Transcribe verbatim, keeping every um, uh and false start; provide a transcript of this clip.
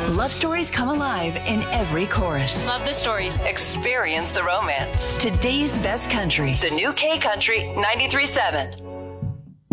Love stories come alive in every chorus. Love the stories. Experience the romance. Today's best country. The new K Country ninety-three point seven.